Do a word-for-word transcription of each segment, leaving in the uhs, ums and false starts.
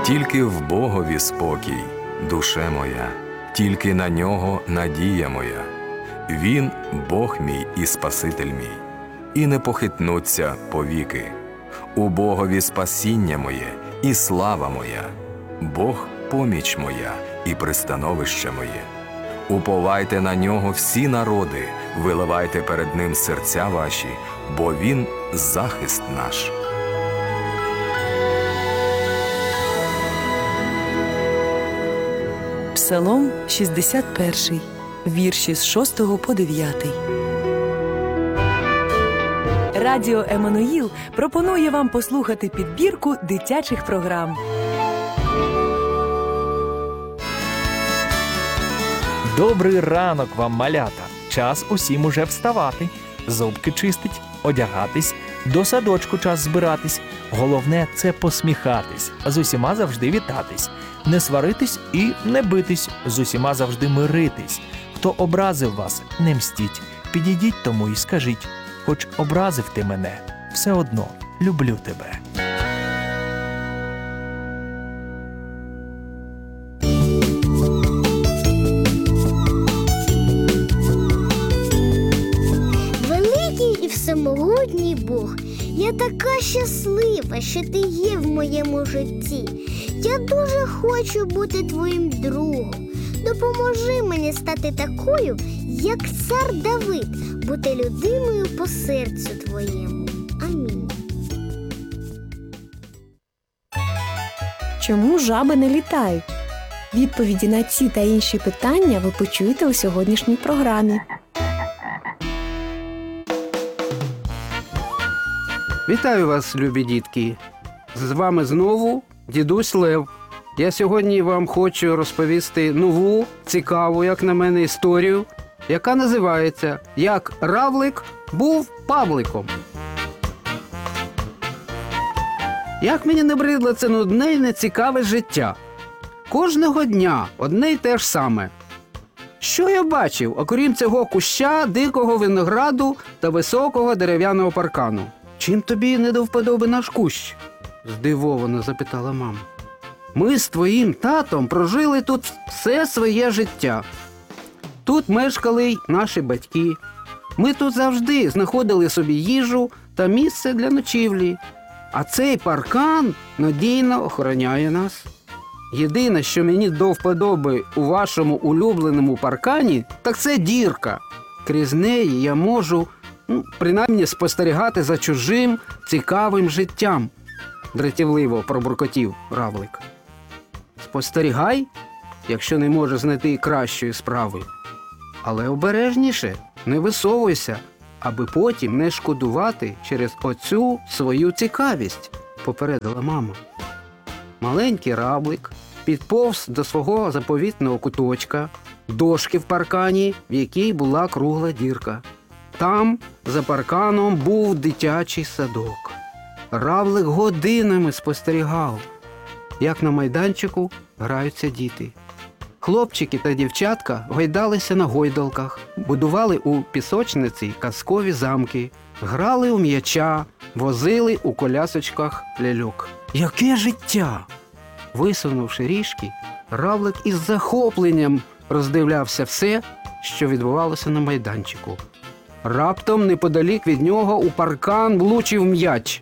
Тільки в Богові спокій, душе моя, тільки на Нього надія моя. Він – Бог мій і Спаситель мій, і не похитнуться повіки. У Богові спасіння моє і слава моя, Бог – поміч моя і пристановище моє. Уповайте на Нього всі народи, виливайте перед Ним серця ваші, бо Він – захист наш. Псалом шістдесят перший, вірші з шостого по дев'ятий. Радіо Еммануїл пропонує вам послухати підбірку дитячих програм. Добрий ранок вам, малята! Час усім уже вставати, зубки чистить, одягатись, до садочку час збиратись. Головне – це посміхатись, з усіма завжди вітатись, не сваритись і не битись, з усіма завжди миритись. Хто образив вас, не мстіть, підійдіть тому і скажіть: хоч образив ти мене, все одно люблю тебе. Великий і всемогутній Бог, я така щаслива, що ти є в моєму житті. Я дуже хочу бути твоїм другом. Допоможи мені стати такою, як цар Давид, бути людиною по серцю твоєму. Амінь. Чому жаби не літають? Відповіді на ці та інші питання ви почуєте у сьогоднішній програмі. Вітаю вас, любі дітки! З вами знову дідусь Лев. Я сьогодні вам хочу розповісти нову, цікаву, як на мене, історію, яка називається «Як равлик був павликом». Як мені набридло це нудне і нецікаве життя. Кожного дня одне й те ж саме. Що я бачив, окрім цього куща, дикого винограду та високого дерев'яного паркану? Чим тобі не до вподоби наш кущ? Здивовано запитала мама. Ми з твоїм татом прожили тут все своє життя. Тут мешкали й наші батьки. Ми тут завжди знаходили собі їжу та місце для ночівлі. А цей паркан надійно охороняє нас. Єдине, що мені до вподоби у вашому улюбленому паркані, так це дірка. Крізь неї я можу, ну, принаймні спостерігати за чужим цікавим життям, дратівливо пробуркотів равлик. Спостерігай, якщо не можеш знайти кращої справи. Але обережніше, не висовуйся, аби потім не шкодувати через оцю свою цікавість, попередила мама. Маленький равлик підповз до свого заповітного куточка, дошки в паркані, в якій була кругла дірка. Там, за парканом, був дитячий садок. Равлик годинами спостерігав, як на майданчику граються діти. Хлопчики та дівчатка гойдалися на гойдалках, будували у пісочниці казкові замки, грали у м'яча, возили у колясочках ляльок. Яке життя! Висунувши ріжки, равлик із захопленням роздивлявся все, що відбувалося на майданчику. Раптом неподалік від нього у паркан влучив м'яч.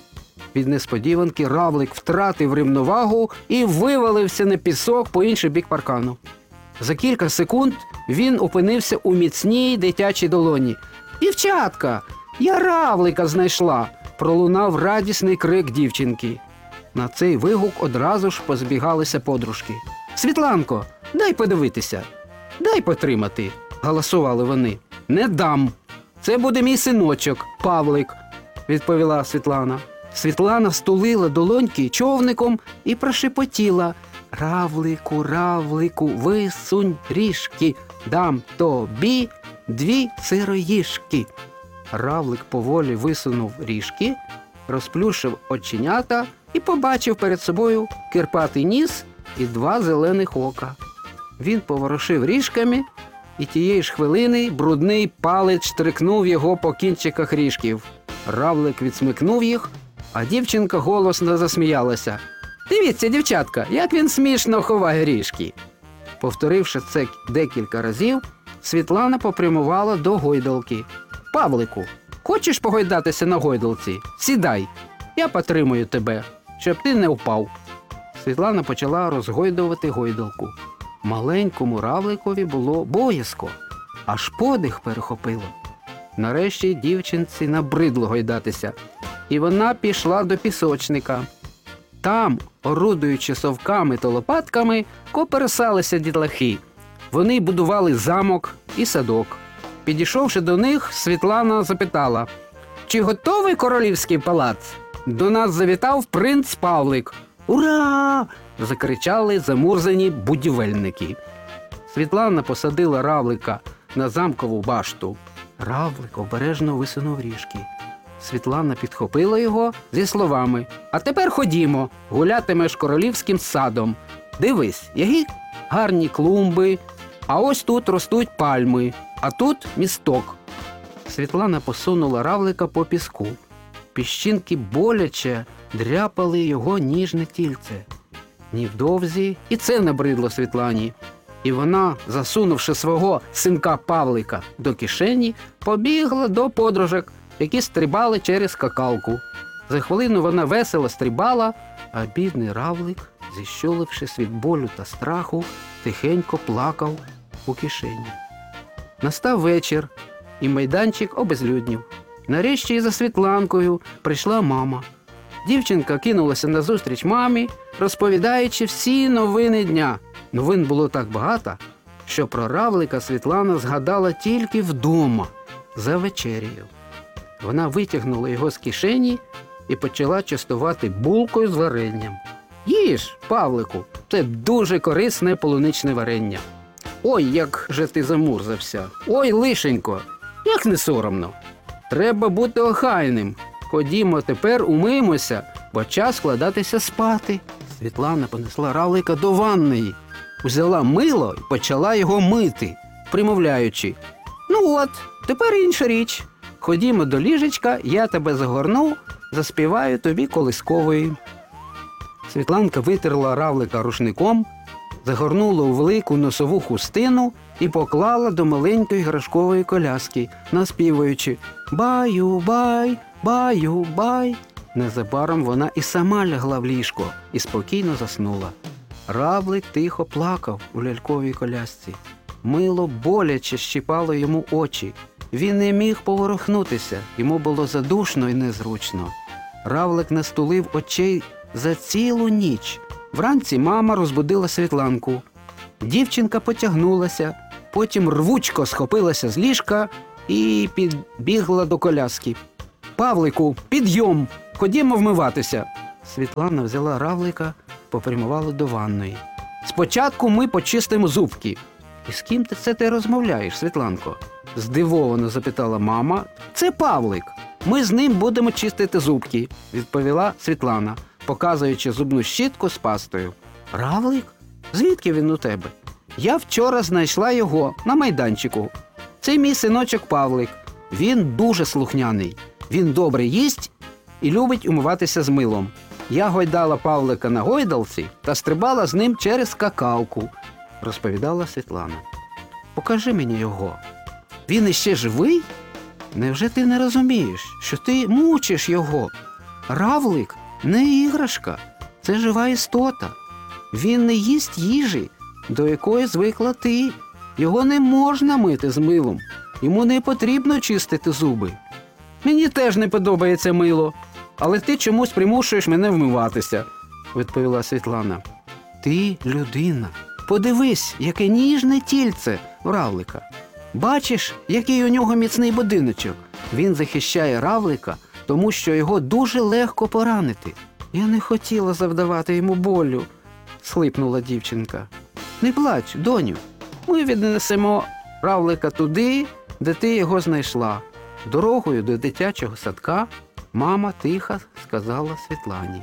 Від несподіванки равлик втратив рівновагу і вивалився на пісок по інший бік паркану. За кілька секунд він опинився у міцній дитячій долоні. «Дівчатка, я равлика знайшла!» – пролунав радісний крик дівчинки. На цей вигук одразу ж позбігалися подружки. «Світланко, дай подивитися, дай потримати!» – галасували вони. «Не дам! Це буде мій синочок, Павлик!» – відповіла Світлана. Світлана стулила долоньки човником і прошепотіла: «Равлику, равлику, висунь ріжки, дам тобі дві сироїжки». Равлик поволі висунув ріжки, розплющив оченята і побачив перед собою кирпатий ніс і два зелених ока. Він поворушив ріжками, і тієї ж хвилини брудний палець штрикнув його по кінчиках ріжків. Равлик відсмикнув їх, а дівчинка голосно засміялася. Дивіться, дівчатка, як він смішно ховає ріжки. Повторивши це декілька разів, Світлана попрямувала до гойдалки. Павлику, хочеш погойдатися на гойдалці? Сідай, я потримую тебе, щоб ти не впав. Світлана почала розгойдувати гойдалку. Маленькому равликові було боязко, аж подих перехопило. Нарешті дівчинці набридло гойдатися, і вона пішла до пісочника. Там, орудуючи совками та лопатками, коперсалися дітлахи. Вони будували замок і садок. Підійшовши до них, Світлана запитала: «Чи готовий королівський палац? До нас завітав принц Павлик». «Ура!» – закричали замурзані будівельники. Світлана посадила равлика на замкову башту. Равлик обережно висунув ріжки. Світлана підхопила його зі словами: «А тепер ходімо, гулятимеш королівським садом. Дивись, які гарні клумби, а ось тут ростуть пальми, а тут місток». Світлана посунула равлика по піску. Піщинки боляче дряпали його ніжне тільце. Невдовзі і це набридло Світлані. І вона, засунувши свого синка Павлика до кишені, побігла до подружок, які стрибали через скакалку. За хвилину вона весело стрибала, а бідний равлик, зіщулившись від болю та страху, тихенько плакав у кишені. Настав вечір, і майданчик обезлюднів. Нарешті і за Світланкою прийшла мама. Дівчинка кинулася назустріч мамі, розповідаючи всі новини дня. Новин було так багато, що про равлика Світлана згадала тільки вдома, за вечерею. Вона витягнула його з кишені і почала частувати булкою з варенням. «Їж, Павлику, це дуже корисне полуничне варення». «Ой, як же ти замурзався! Ой, лишенько, як не соромно! Треба бути охайним. Ходімо тепер умиємося, бо час складатися спати». Світлана понесла равлика до ванної, взяла мило і почала його мити, примовляючи: «Ну от, тепер інша річ. Ходімо до ліжечка, я тебе загорну, заспіваю тобі колискової». Світланка витерла равлика рушником, загорнула у велику носову хустину і поклала до маленької іграшкової коляски, наспівуючи «Баю-бай, баю-бай». Незабаром вона і сама лягла в ліжко і спокійно заснула. Равлик тихо плакав у ляльковій колясці. Мило боляче щіпало йому очі. Він не міг поворухнутися, йому було задушно і незручно. Равлик не стулив очей за цілу ніч. Вранці мама розбудила Світланку. Дівчинка потягнулася, потім рвучко схопилася з ліжка і підбігла до коляски. «Павлику, підйом! Ходімо вмиватися!» Світлана взяла равлика, попрямувала до ванної. «Спочатку ми почистимо зубки». «І з ким ти це ти розмовляєш, Світланко?» здивовано запитала мама. «Це Павлик. Ми з ним будемо чистити зубки», відповіла Світлана, показуючи зубну щітку з пастою. «Равлик? Звідки він у тебе?» «Я вчора знайшла його на майданчику. Це мій синочок Павлик. Він дуже слухняний. Він добре їсть і любить умиватися з милом. Я гойдала Павлика на гойдалці та стрибала з ним через скакалку», розповідала Світлана. «Покажи мені його. Він іще живий? Невже ти не розумієш, що ти мучиш його? Равлик не іграшка, це жива істота. Він не їсть їжі, до якої звикла ти. Його не можна мити з милом. Йому не потрібно чистити зуби. Мені теж не подобається мило, але ти чомусь примушуєш мене вмиватися», відповіла Світлана. «Ти людина. Подивись, яке ніжне тільце у равлика. Бачиш, який у нього міцний будиночок? Він захищає равлика, тому що його дуже легко поранити». «Я не хотіла завдавати йому болю», схлипнула дівчинка. «Не плач, доню. Ми віднесемо равлика туди, де ти його знайшла». Дорогою до дитячого садка мама тихо сказала Світлані: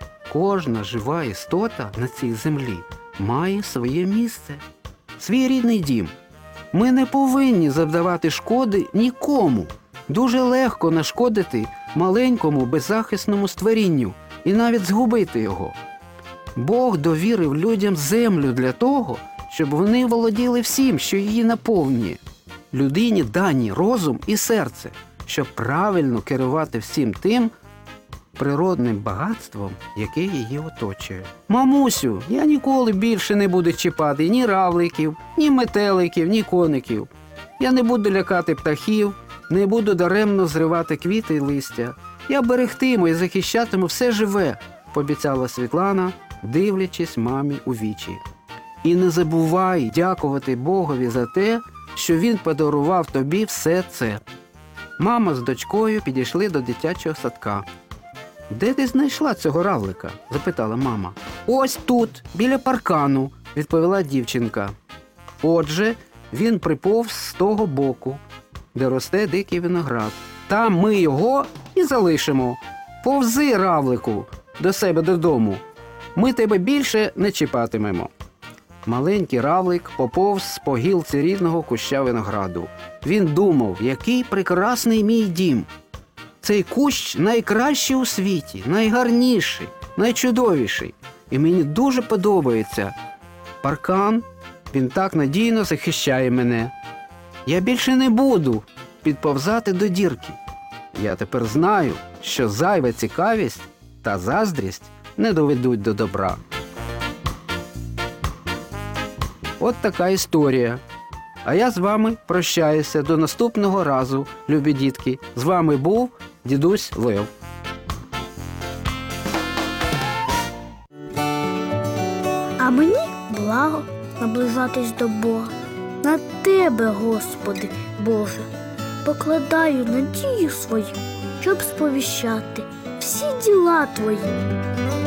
«Кожна жива істота на цій землі має своє місце, свій рідний дім. Ми не повинні завдавати шкоди нікому. Дуже легко нашкодити маленькому беззахисному створінню і навіть згубити його. Бог довірив людям землю для того, щоб вони володіли всім, що її наповнює. Людині дані розум і серце, щоб правильно керувати всім тим природним багатством, яке її оточує. Мамусю, я ніколи більше не буду чіпати ні равликів, ні метеликів, ні коників. Я не буду лякати птахів, не буду даремно зривати квіти й листя. Я берегтиму і захищатиму все живе, пообіцяла Світлана, дивлячись мамі у вічі. І не забувай дякувати Богові за те, що він подарував тобі все це. Мама з дочкою підійшли до дитячого садка. «Де ти знайшла цього равлика?» – запитала мама. «Ось тут, біля паркану», – відповіла дівчинка. Отже, він приповз з того боку, де росте дикий виноград. Там ми його і залишимо. Повзи, равлику, до себе додому. Ми тебе більше не чіпатимемо. Маленький равлик поповз з по гілці рідного куща винограду. Він думав, який прекрасний мій дім. Цей кущ найкращий у світі, найгарніший, найчудовіший. І мені дуже подобається. Паркан, він так надійно захищає мене. Я більше не буду підповзати до дірки. Я тепер знаю, що зайва цікавість та заздрість не доведуть до добра. От така історія. А я з вами прощаюся до наступного разу, любі дітки. З вами був дідусь Лев. А мені благо наближатись до Бога. На тебе, Господи, Боже, покладаю надію свою, щоб сповіщати всі діла Твої.